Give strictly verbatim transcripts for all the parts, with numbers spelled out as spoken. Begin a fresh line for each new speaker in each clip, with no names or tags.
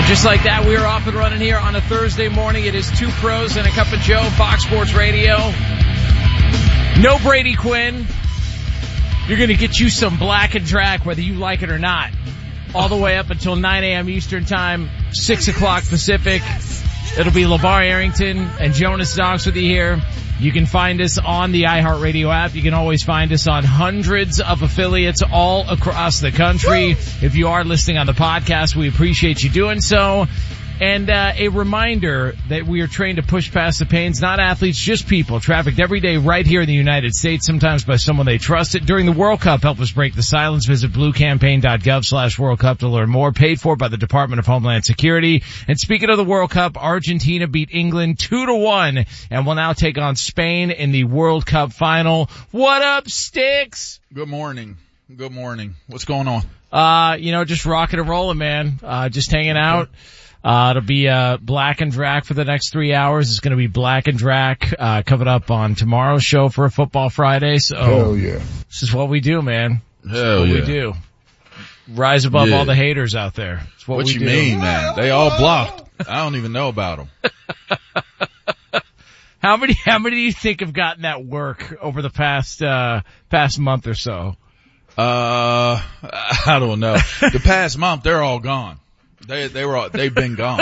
Just like that, we are off and running here on a Thursday morning. It is Two Pros and a Cup of Joe, Fox Sports Radio. No Brady Quinn. You're going to get you some Black and Drac, whether you like it or not. All the way up until nine a.m. Eastern Time, six o'clock Pacific. It'll be LeVar Arrington and Jonas Knox with you here. You can find us on the iHeartRadio app. You can always find us on hundreds of affiliates all across the country. If you are listening on the podcast, we appreciate you doing so. And uh, a reminder that we are trained to push past the pains, not athletes, just people, trafficked every day right here in the United States, sometimes by someone they trusted. During the World Cup, help us break the silence. Visit bluecampaign.gov slash World Cup to learn more. Paid for by the Department of Homeland Security. And speaking of the World Cup, Argentina beat England two to one and will now take on Spain in the World Cup final. What up, Sticks?
Good morning. Good morning. What's going on?
Uh, you know, just rocking and rolling, man. Uh, just hanging out. Uh, it'll be, uh, Black and Drac for the next three hours. It's going to be Black and Drac, uh, coming up on tomorrow's show for a Football Friday. So,
hell yeah.
This is what we do, man.
Hell
what
yeah.
we do. Rise above
yeah.
all the haters out there. It's what
what
we
you
do.
mean, man? They all blocked. I don't even know about them.
How many, how many do you think have gotten that work over the past, uh, past month or so?
Uh, I don't know. The past month, they're all gone. They, they were, all, they've been gone.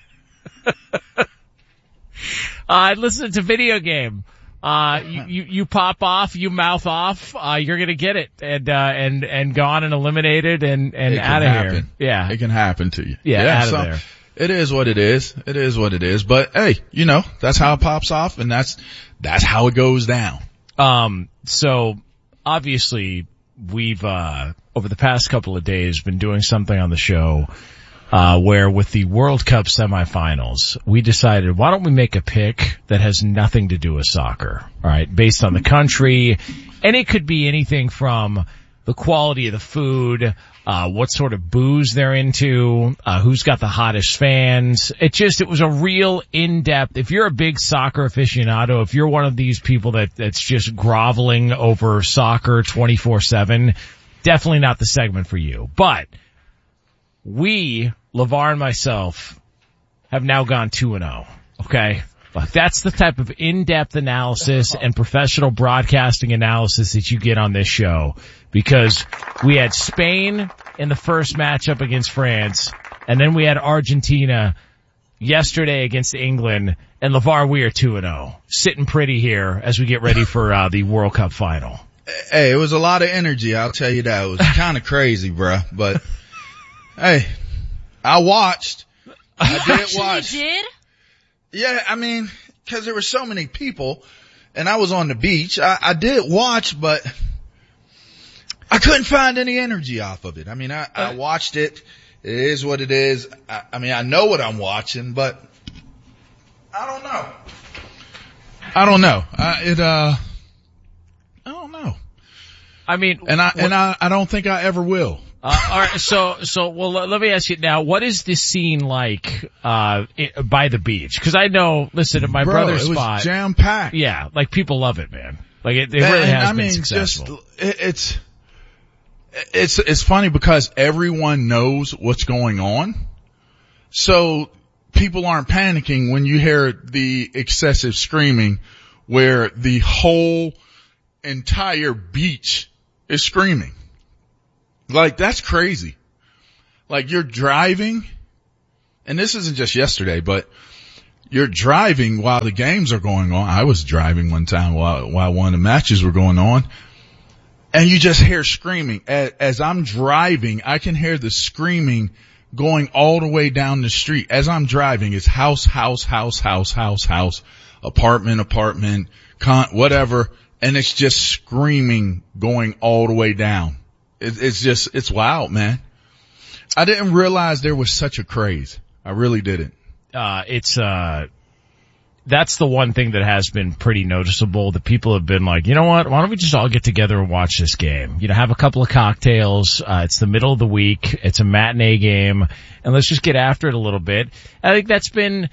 Uh, listen, it's a video game. Uh, you, you, you pop off, you mouth off, uh, you're gonna get it and, uh, and, and gone and eliminated and, and out of here. Yeah.
It can happen to you.
Yeah,
yeah
out of
so
there.
It is what it is. It is what it is. But hey, you know, that's how it pops off and that's, that's how it goes down.
Um, so obviously we've, uh, over the past couple of days been doing something on the show Uh, where with the World Cup semifinals, we decided, why don't we make a pick that has nothing to do with soccer, alright, based on the country, and it could be anything from the quality of the food, uh, what sort of booze they're into, uh, who's got the hottest fans. It just, it was a real in-depth, if you're a big soccer aficionado, if you're one of these people that, that's just groveling over soccer twenty-four seven, definitely not the segment for you. But, we, LeVar and myself, have now gone two and oh, okay? Like, that's the type of in-depth analysis and professional broadcasting analysis that you get on this show. Because we had Spain in the first matchup against France, and then we had Argentina yesterday against England, and LeVar, we are two and oh. Sitting pretty here as we get ready for uh, the World Cup final.
Hey, it was a lot of energy, I'll tell you that. It was kind of crazy, bruh, but... Hey, I watched. I did watch.
You did?
Yeah, I mean, cause there were so many people and I was on the beach. I, I did watch, but I couldn't find any energy off of it. I mean, I, I watched it. It is what it is. I, I mean, I know what I'm watching, but I don't know. I don't know. I, it, uh, I don't know.
I mean,
and I,
what,
and I, I don't think I ever will.
Uh, all right, so, so, well, let me ask you now, what is this scene like, uh, it, by the beach? Cause I know, listen, at my
Bro,
brother's
it was
spot.
jam packed.
Yeah, like people love it, man. Like it, it
and,
really has
I
been
mean,
successful.
Just, it, it's, it's, it's funny because everyone knows what's going on. So people aren't panicking when you hear the excessive screaming where the whole entire beach is screaming. Like, that's crazy. Like, you're driving, and this isn't just yesterday, but you're driving while the games are going on. I was driving one time while, while one of the matches were going on, and you just hear screaming. As, as I'm driving, I can hear the screaming going all the way down the street. As I'm driving, it's house, house, house, house, house, house, apartment, apartment, con, whatever, and it's just screaming going all the way down. It's just, it's wild, man. I didn't realize there was such a craze. I really didn't.
Uh, it's, uh, that's the one thing that has been pretty noticeable. The people have been like, you know what? Why don't we just all get together and watch this game? You know, have a couple of cocktails. Uh, it's the middle of the week. It's a matinee game, and let's just get after it a little bit. I think that's been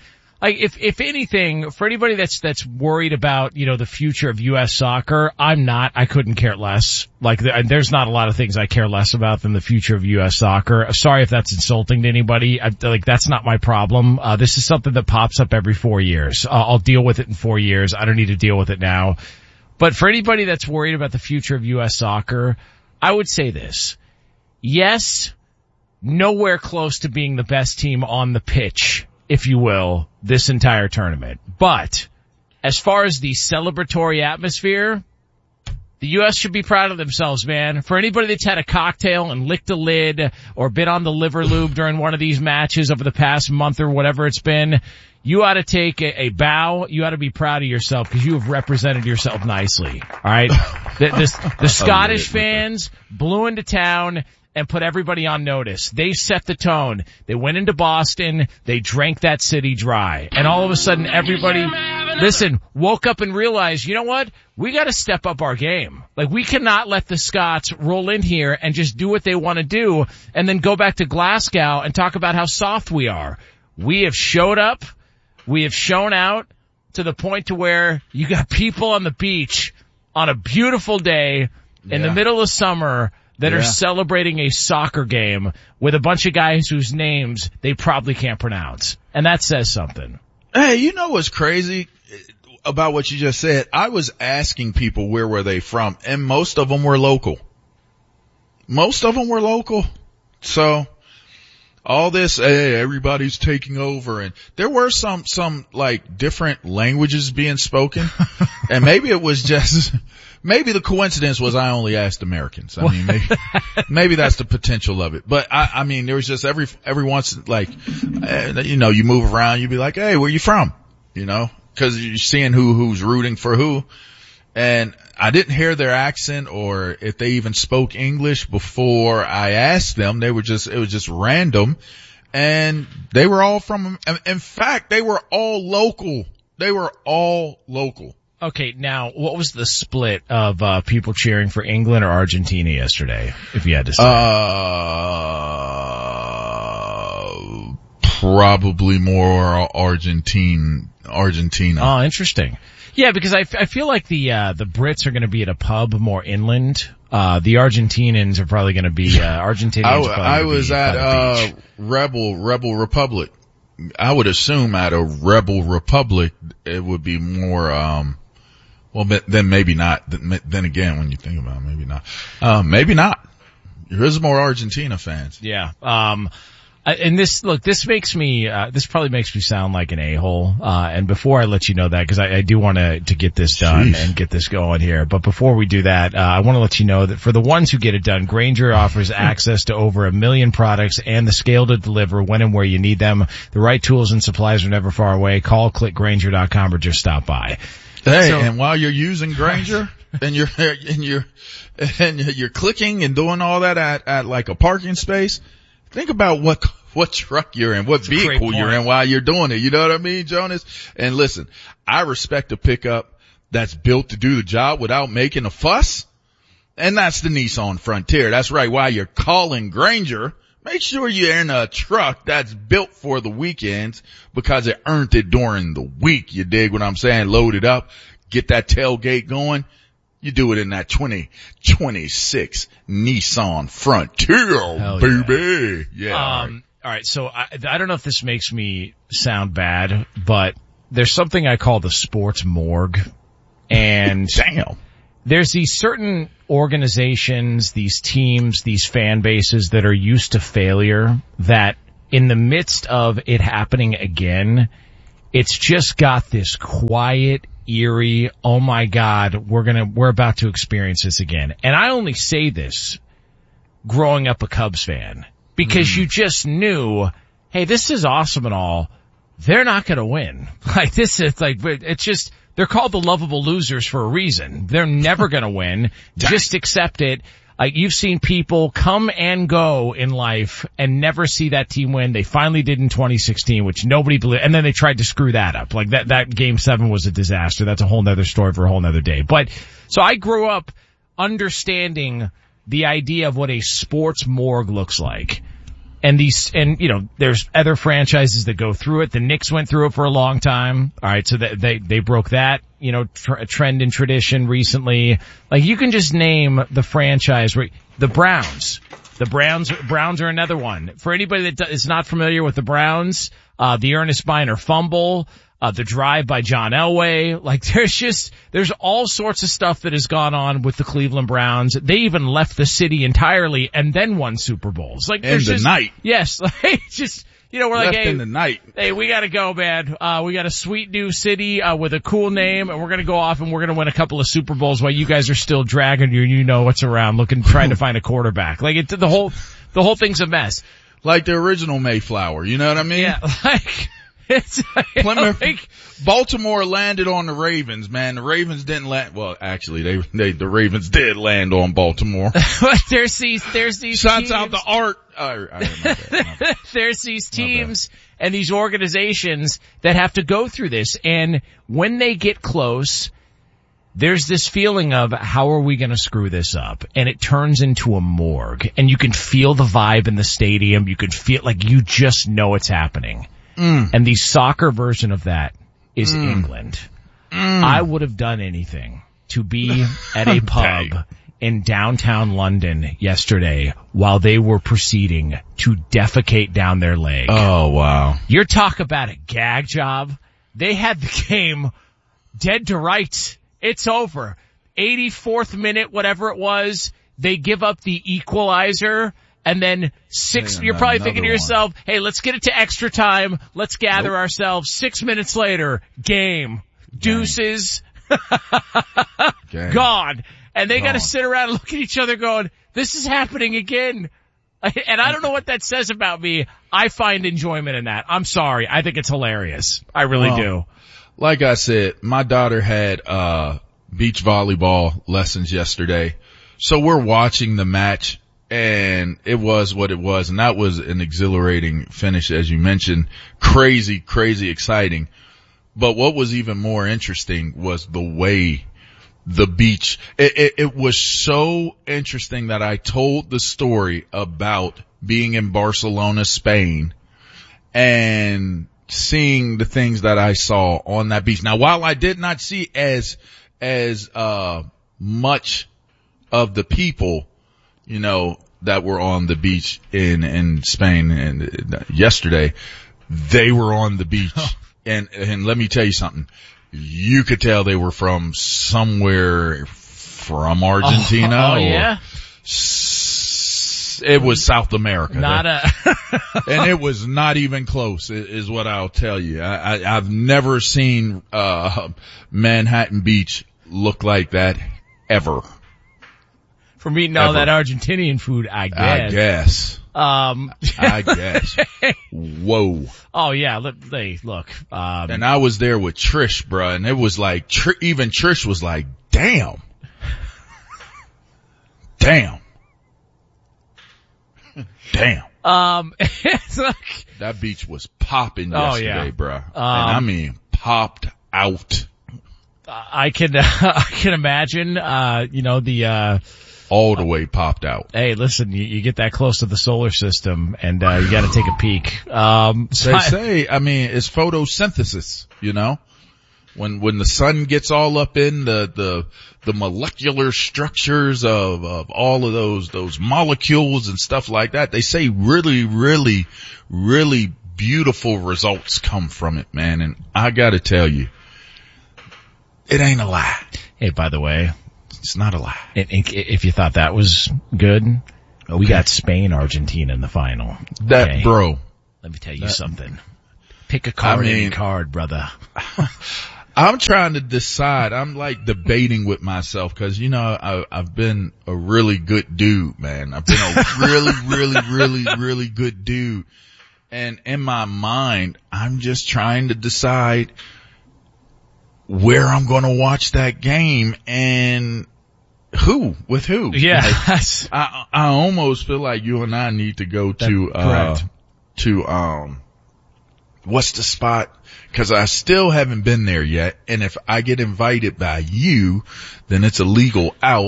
Like, if, if anything, for anybody that's, that's worried about, you know, the future of U S soccer, I'm not. I couldn't care less. Like, there's not a lot of things I care less about than the future of U S soccer. Sorry if that's insulting to anybody. I, like, that's not my problem. Uh, this is something that pops up every four years. Uh, I'll deal with it in four years. I don't need to deal with it now. But for anybody that's worried about the future of U S soccer, I would say this. Yes, nowhere close to being the best team on the pitch, if you will, this entire tournament. But as far as the celebratory atmosphere, the U S should be proud of themselves, man. For anybody that's had a cocktail and licked a lid or been on the liver lube during one of these matches over the past month or whatever it's been, you ought to take a, a bow. You ought to be proud of yourself because you have represented yourself nicely. All right. The, this, the Scottish fans blew into town and put everybody on notice. They set the tone. They went into Boston. They drank that city dry. And all of a sudden everybody, listen, woke up and realized, you know what? We gotta step up our game. Like, we cannot let the Scots roll in here and just do what they want to do and then go back to Glasgow and talk about how soft we are. We have showed up. We have shown out to the point to where you got people on the beach on a beautiful day in yeah. the middle of summer that yeah. are celebrating a soccer game with a bunch of guys whose names they probably can't pronounce. And that says something.
Hey, you know what's crazy about what you just said? I was asking people where were they from, and most of them were local. Most of them were local. So all this, hey, everybody's taking over, and there were some, some like different languages being spoken, and maybe it was just, maybe the coincidence was I only asked Americans. I mean, maybe, maybe that's the potential of it. But I, I mean, there was just every, every once, like, uh, you know, you move around, you'd be like, hey, where you from? You know, cause you're seeing who, who's rooting for who. And I didn't hear their accent or if they even spoke English before I asked them. They were just, it was just random. And they were all from, in fact, they were all local. They were all local.
Okay, now, what was the split of uh people cheering for England or Argentina yesterday, if you had to say?
Uh, probably more Argentine, Argentina.
Oh, interesting. Yeah, because I, I feel like the uh the Brits are going to be at a pub more inland. Uh the Argentinians are probably going to be uh Argentinians.
I,
are probably
I was
be
at uh
beach.
Rebel Rebel Republic. I would assume at a Rebel Republic it would be more um well then maybe not. Then again, when you think about it, maybe not. Um maybe not. There's more Argentina fans.
Yeah. Um And this, look, this makes me, uh, this probably makes me sound like an a-hole. Uh, and before I let you know that, because I, I do want to, to get this done Jeez. and get this going here. But before we do that, uh, I want to let you know that for the ones who get it done, Grainger offers access to over a million products and the scale to deliver when and where you need them. The right tools and supplies are never far away. Call, click Grainger dot com or just stop by.
Hey,
so,
and while you're using Grainger and you're, and you're, and you're clicking and doing all that at, at like a parking space, think about what, what truck you're in, what That's vehicle you're in while you're doing it. You know what I mean, Jonas? And listen, I respect a pickup that's built to do the job without making a fuss. And that's the Nissan Frontier. That's right. While you're calling Grainger, make sure you're in a truck that's built for the weekends because it earned it during the week. You dig what I'm saying? Load it up, get that tailgate going. You do it in that twenty twenty-six Nissan Frontier,
Hell
baby.
Yeah.
yeah
um, all right. So I, I don't know if this makes me sound bad, but there's something I call the sports morgue. And
damn,
there's these certain organizations, these teams, these fan bases that are used to failure that in the midst of it happening again, it's just got this quiet, eerie, oh my God, we're gonna, we're about to experience this again. And I only say this growing up a Cubs fan because mm. you just knew, hey, this is awesome and all. They're not gonna win. Like this is like, it's just, they're called the lovable losers for a reason. They're never gonna win. Just accept it. Like, you've seen people come and go in life and never see that team win. They finally did in twenty sixteen, which nobody believed, and then they tried to screw that up. Like, that, that game seven was a disaster. That's a whole nother story for a whole nother day. But, so I grew up understanding the idea of what a sports morgue looks like. And these, and you know, there's other franchises that go through it. The Knicks went through it for a long time. All right. So that they, they broke that, you know, tr- trend and tradition recently. Like you can just name the franchise, the Browns. The Browns, Browns are another one. For anybody that is not familiar with the Browns, uh, the Ernest Biner fumble, uh, the drive by John Elway, like there's just, there's all sorts of stuff that has gone on with the Cleveland Browns. They even left the city entirely and then won Super Bowls. Like
in the
just,
night.
Yes, like just, you know, we're
left
like, hey,
in the night.
Hey, we gotta go, man. Uh, we got a sweet new city, uh, with a cool name, and we're gonna go off and we're gonna win a couple of Super Bowls while you guys are still dragging you, you know what's around, looking, trying to find a quarterback. Like it, the whole, the whole thing's a mess.
Like the original Mayflower, you know what I mean?
Yeah, like, it's,
Plymouth,
like,
Baltimore landed on the Ravens, man. The Ravens didn't land, well, actually, they, they, the Ravens did land on Baltimore.
but there's these, there's these
Shouts
teams.
out to Art. Oh, I, my bad, my bad.
There's these teams and these organizations that have to go through this, and when they get close, there's this feeling of how are we going to screw this up? And it turns into a morgue, and you can feel the vibe in the stadium. You can feel like you just know it's happening.
Mm.
And the soccer version of that is
Mm.
England.
Mm.
I would have done anything to be at a pub
Okay.
in downtown London yesterday while they were proceeding to defecate down their leg.
Oh, wow.
You're talk about a gag job. They had the game dead to rights. It's over. eighty-fourth minute, whatever it was, they give up the equalizer, and then six,
And
you're probably
another
thinking to yourself, hey, let's get it to extra time. Let's gather
Nope.
ourselves. Six minutes later, game. Deuces.
Gang.
Gone. And they
Gone.
gotta sit around and look at each other going, this is happening again. And I don't know what that says about me. I find enjoyment in that. I'm sorry. I think it's hilarious. I really
Well,
do.
Like I said, my daughter had, uh, beach volleyball lessons yesterday. So we're watching the match, and it was what it was. And that was an exhilarating finish, as you mentioned. Crazy, crazy exciting. But what was even more interesting was the way the beach, it, it, it was so interesting that I told the story about being in Barcelona, Spain, and seeing the things that I saw on that beach. Now, while I did not see as, as, uh, much of the people, you know, that were on the beach in, in Spain and uh, yesterday, they were on the beach. and, and let me tell you something. You could tell they were from somewhere from Argentina.
Oh, oh
or
yeah?
s- It was South America.
Not a,
and it was not even close, is what I'll tell you. I, I, I've never seen, uh, Manhattan Beach look like that ever.
from eating all
Ever.
that Argentinian food, I guess.
I guess.
Um,
I guess. Whoa.
oh yeah, look, they, look, um,
And I was there with Trish, bruh, and it was like, Tr- even Trish was like, damn. Damn. Damn.
um, it's like,
That beach was popping
Oh,
yesterday,
yeah.
bruh.
Um,
and I mean, popped out.
I can, I can imagine, uh, you know, the, uh,
All the way popped out.
hey, listen, you, you get that close to the solar system and, uh, you gotta take a peek. Um, so
They
I-
say, I mean, it's photosynthesis, you know? When, when the sun gets all up in the, the, the molecular structures of, of all of those, those molecules and stuff like that, they say really, really, really beautiful results come from it, man. And I gotta tell you, it ain't a lie.
hey, by the way,
It's not a lie.
i- i- if you thought that was good, we got Spain, Argentina in the final.
That,
Okay.
bro,
Let me tell you
that-
something. Pick a card,
I mean-
any card, brother.
I'm trying to decide. I'm like debating with myself because, you know, I, I've been a really good dude, man. I've been a really, really, really, really good dude. And in my mind, I'm just trying to decide where I'm going to watch that game and who, with who.
Yeah.
Like, I, I almost feel like you and I need to go to,
That-
uh,
correct.
to, um, what's the spot? Cause I still haven't been there yet. And if I get invited by you, then it's a legal out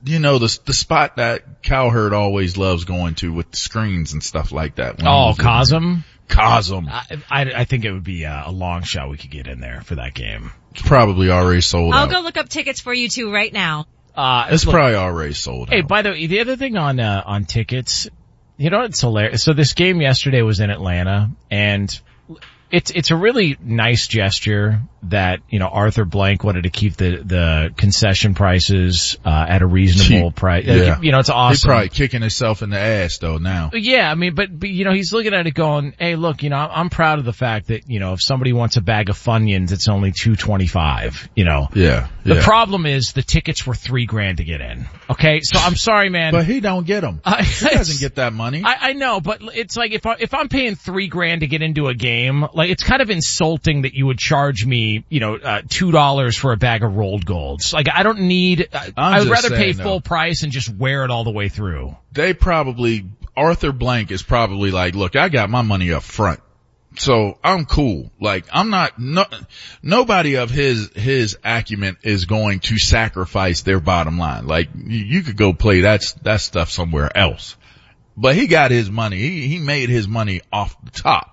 you know, the the spot that Cowherd always loves going to with the screens and stuff like that.
Oh, Cosm?
Cosm.
I, I, I think it would be a, a long shot we could get in there for that game.
It's probably already sold
I'll
out.
go look up tickets for you two right now.
Uh,
it's
look,
probably already sold
hey,
out. Hey,
by the way, the other thing on, uh, on tickets, you know, it's hilarious. So this game yesterday was in Atlanta, and it's, it's a really nice gesture that, you know, Arthur Blank wanted to keep the, the concession prices, uh, at a reasonable
Cheap.
price.
Yeah.
You know, it's awesome.
He's probably kicking himself in the ass though now.
Yeah, I mean, but, but, you know, he's looking at it going, hey, look, you know, I'm proud of the fact that, you know, if somebody wants a bag of Funyuns, it's only two twenty-five, you know.
Yeah.
The
yeah.
problem is the tickets were three grand to get in. Okay, so I'm sorry, man.
But he don't get them.
I,
he doesn't get that money.
I, I know, but it's like if I, if I'm paying three grand to get into a game, like it's kind of insulting that you would charge me, you know, uh, two dollars for a bag of rolled golds. Like I don't need. Uh, I would rather pay full though. price and just wear it all the way through.
They probably Arthur Blank is probably like, look, I got my money up front. So I'm cool. Like I'm not, no, nobody of his, his acumen is going to sacrifice their bottom line. Like you, you could go play that, that stuff somewhere else, but he got his money. He, he made his money off the top.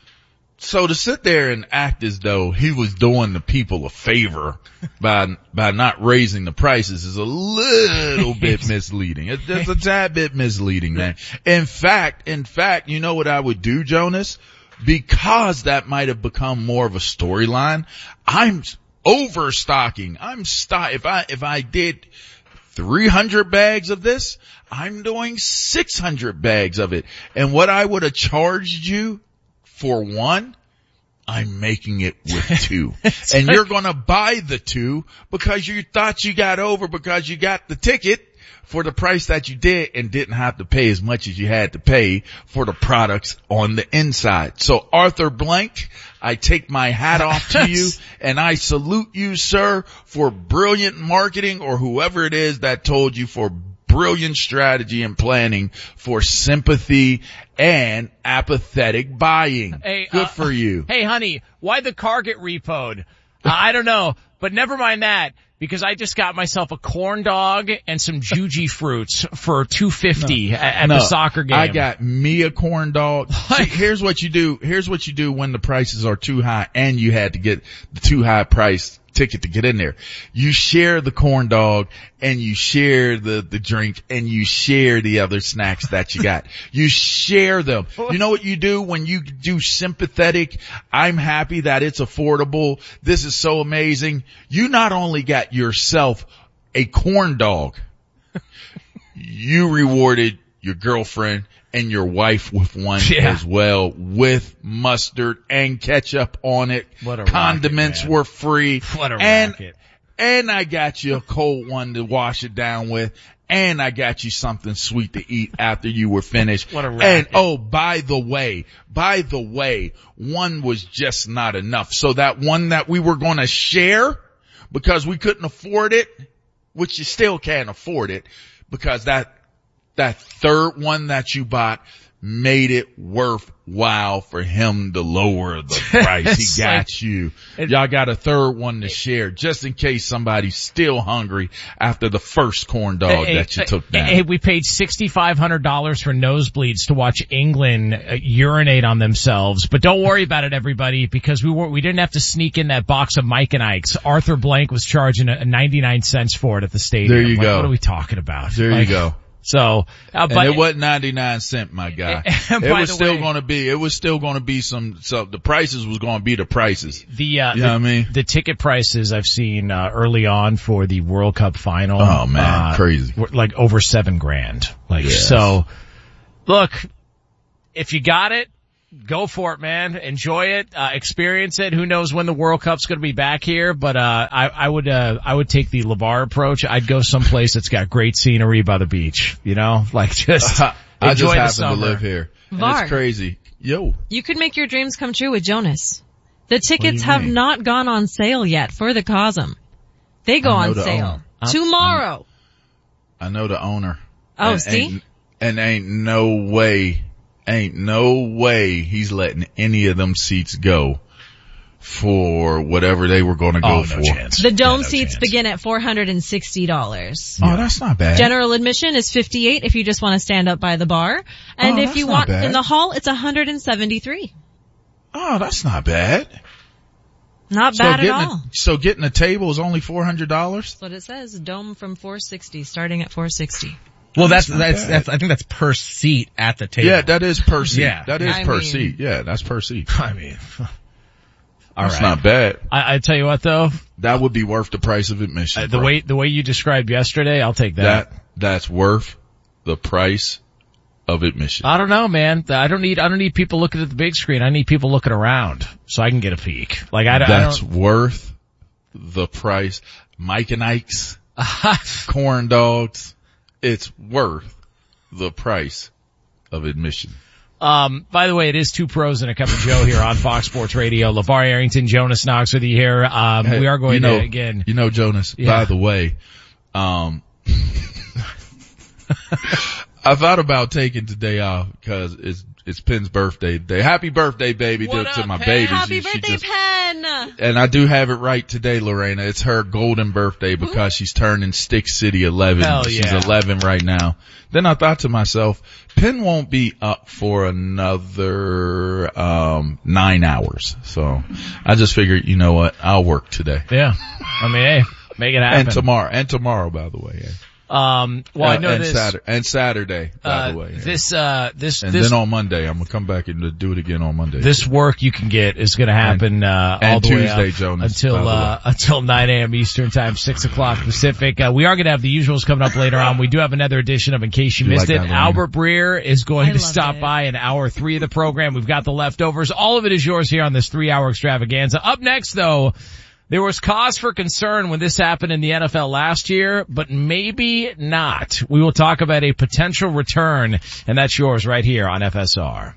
So to sit there and act as though he was doing the people a favor by, by not raising the prices is a little bit misleading. It's just a tad bit misleading, man. In fact, in fact, you know what I would do, Jonas? Because that might have become more of a storyline, I'm overstocking. I'm stock. If I, if I did three hundred bags of this, I'm doing six hundred bags of it. And what I would have charged you for one, I'm making it with two. And you're going to buy the two because you thought you got over because you got the ticket for the price that you did and didn't have to pay as much as you had to pay for the products on the inside. So Arthur Blank, I take my hat off to you and I salute you, sir, for brilliant marketing, or whoever it is that told you, for brilliant strategy and planning for sympathy and apathetic buying.
Hey,
Good
uh,
for you.
Hey, honey, why'd the car get repoed? Uh, I don't know, but never mind that. Because I just got myself a corn dog and some Juji fruits for two fifty no, at, at
no,
the soccer game.
I got me a corn dog. See, here's what you do. Here's what you do when the prices are too high and you had to get the too high price ticket to get in there. You share the corn dog and you share the, the drink and you share the other snacks that you got. You share them. You know what you do when you do sympathetic? I'm happy that it's affordable. This is so amazing. You not only got yourself a corn dog, you rewarded your girlfriend and your wife with one yeah. as well, with mustard and ketchup on it.
What a
Condiments
racket,
were free.
What a
and,
racket.
And I got you a cold one to wash it down with. And I got you something sweet to eat after you were finished.
What a racket.
And oh, by the way, by the way, one was just not enough. So that one that we were going to share because we couldn't afford it, which you still can't afford it, because that That third one that you bought made it worthwhile for him to lower the price. He got like, you. Y'all got a third one to share just in case somebody's still hungry after the first corn dog hey, that you hey, took down.
Hey, we paid sixty-five hundred dollars for nosebleeds to watch England uh, urinate on themselves. But don't worry about it, everybody, because we were, we didn't have to sneak in that box of Mike and Ike's. Arthur Blank was charging a, a ninety-nine cents for it at the stadium.
There you
like,
go.
What are we talking about?
There
like,
you go.
So, uh, but
and it wasn't ninety-nine cent, my guy. It was still going to be, it was still going to be some, so the prices was going to be the prices.
The, uh,
you
the,
know what I mean?
The ticket prices I've seen, uh, early on for the World Cup final.
Oh man,
uh,
crazy.
Were like over seven grand. Like,
yes.
So, look, if you got it, go for it, man. Enjoy it, uh, experience it. Who knows when the World Cup's going to be back here? But uh, I, I would, uh, I would take the LeVar approach. I'd go someplace that's got great scenery by the beach. You know, like just
uh,
enjoy
I just
the
happen
summer.
to live here. And
Var,
it's crazy. Yo,
you could make your dreams come true with Jonas. The tickets
have
mean? not gone on sale yet for the Cosm. They go on sale
owner.
tomorrow.
I know the owner.
Oh,
and,
see,
and, and ain't no way. Ain't no way he's letting any of them seats go for whatever they were going to go
oh, no
for.
Chance.
The dome
yeah, no
seats
chance.
begin at four hundred sixty dollars.
Oh, that's not bad.
General admission is fifty-eight dollars if you just want to stand up by the bar. And
Oh,
if
that's
you
not
want
bad.
in the hall, it's one hundred seventy-three dollars.
Oh, that's not bad.
Not
So
bad at
getting
all.
a, so getting a table is only four hundred dollars?
That's what it says. Dome from four sixty, starting at four sixty.
Well, that's,
not
that's,
bad.
that's, I think that's per seat at the table.
Yeah, that is per seat.
Yeah.
That is
I
per
mean-
seat. Yeah, that's per seat.
I mean, all
That's
right.
not bad.
I, I tell you what though,
That would be worth the price of admission.
uh, the
bro.
way the way you described yesterday, I'll take that.
that that's worth the price of admission.
I don't know, man. I don't need I don't need people looking at the big screen. I need people looking around so I can get a peek. Like I, I
That's
don't.
worth the price. Mike and Ike's, corn dogs. It's worth the price of admission.
Um, by the way, it is Two Pros and a Cup of Joe here on Fox Sports Radio. LeVar Arrington, Jonas Knox with you here. Um,
Hey,
we are going
you know,
to again.
You know, Jonas,
Yeah.
by the way, um, I thought about taking today off because it's, it's Penn's birthday day. Happy birthday, baby,
What
to,
up,
to my
Penn?
baby.
Happy
She- she
birthday,
just-
Penn!
And I do have it right today, Lorena. It's her golden birthday because she's turning Stick City eleven.
Hell
She's
yeah.
eleven right now. Then I thought to myself, Penn won't be up for another, um, nine hours. So I just figured, you know what? I'll work today.
Yeah. I mean, hey, make it happen.
And tomorrow, and tomorrow, by the way. Yeah.
Um, well, I
Uh,
know
and
this.
Saturday, and Saturday, by
uh,
the way. Yeah.
This, uh, this,
and
this,
then on Monday, I'm gonna come back and do it again on Monday.
this work you can get is going to happen, uh,
and
all the
Tuesday,
way up
Jonas,
until,
by the
uh, until nine a.m. Eastern time, six o'clock Pacific. Uh, we are going to have the usuals coming up later on. We do have another edition of In Case You
You
Missed
like
It.
that, Lorena?
Albert Breer is going
I
to
love
stop
it.
by in hour three of the program. We've got the leftovers. All of it is yours here on this three hour extravaganza. Up next though, there was cause for concern when this happened in the N F L last year, but maybe not. We will talk about a potential return, and that's yours right here on F S R.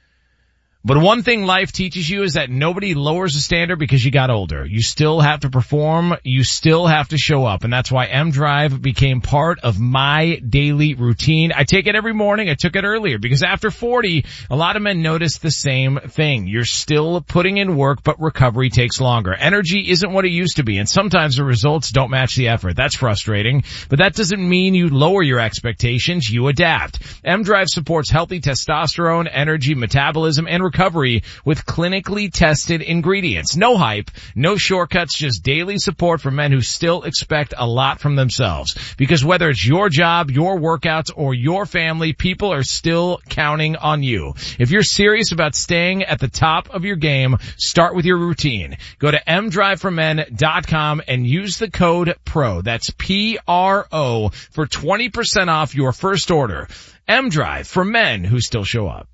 But one thing life teaches you is that nobody lowers the standard because you got older. You still have to perform. You still have to show up. And that's why M Drive became part of my daily routine. I take it every morning. I took it earlier because after forty, a lot of men notice the same thing. You're still putting in work, but recovery takes longer. Energy isn't what it used to be. And sometimes the results don't match the effort. That's frustrating. But that doesn't mean you lower your expectations. You adapt. M Drive supports healthy testosterone, energy, metabolism, and recovery with clinically tested ingredients. No hype, no shortcuts, just daily support for men who still expect a lot from themselves. Because whether it's your job, your workouts, or your family, people are still counting on you. If you're serious about staying at the top of your game, start with your routine. Go to m drive for men dot com and use the code PRO. That's P R O for twenty percent off your first order. M Drive for men who still show up.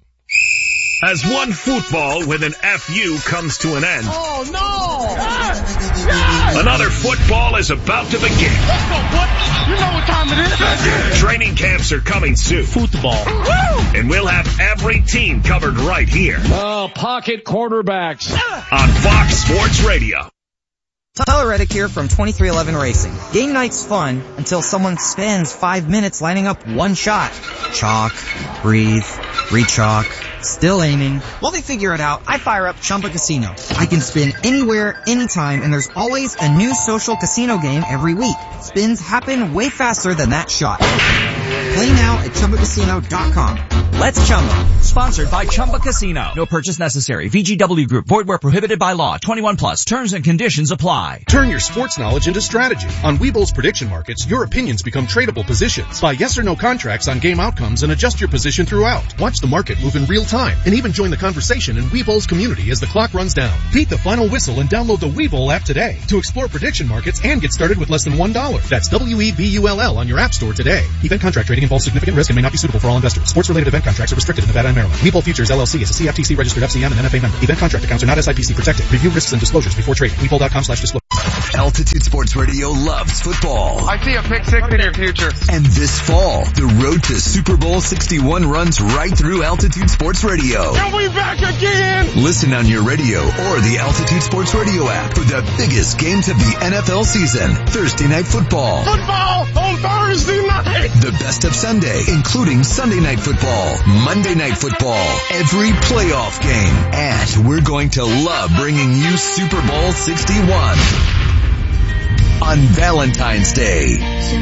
As one football with an F U comes to an end.
Oh no! Yes! Yes!
Another football is about to begin.
Let's go, boy! You know what time it is.
Training camps are coming soon.
Football.
Woo! And we'll have every team covered right here
Oh, pocket quarterbacks.
on Fox Sports Radio.
Tyler Reddick here from twenty-three eleven Racing. Game night's fun until someone spends five minutes lining up one shot. Chalk, breathe, re-chalk, still aiming. While they figure it out, I fire up Chumba Casino. I can spin anywhere, anytime, and there's always a new social casino game every week. Spins happen way faster than that shot. Play now at chumba casino dot com.
Let's Chumba. Sponsored by Chumba Casino. No purchase necessary. V G W Group. Void where prohibited by law. twenty-one plus. Terms and conditions apply.
Turn your sports knowledge into strategy. On Webull's prediction markets, your opinions become tradable positions. Buy yes or no contracts on game outcomes and adjust your position throughout. Watch the market move in real time and even join the conversation in Webull's community as the clock runs down. Beat the final whistle and download the Webull app today to explore prediction markets and get started with less than one dollar. That's W E B U L L on your app store today. Event contract trading involves significant risk and may not be suitable for all investors. Sports-related event contracts are restricted in Nevada and Maryland. Webull Futures L L C is a C F T C registered F C M and N F A member. Event contract accounts are not S I P C protected. Review risks and disclosures before trading. Webull dot com slash disclosure.
Altitude Sports Radio loves football.
I see a pick six in your future.
And this fall, the road to Super Bowl sixty-one runs right through Altitude Sports Radio.
Are we back again?
Listen on your radio or the Altitude Sports Radio app for the biggest games of the N F L season. Thursday Night Football.
Football on Thursday night.
The best of Sunday, including Sunday Night Football, Monday Night Football, every playoff game. And we're going to love bringing you Super Bowl sixty-one on Valentine's Day.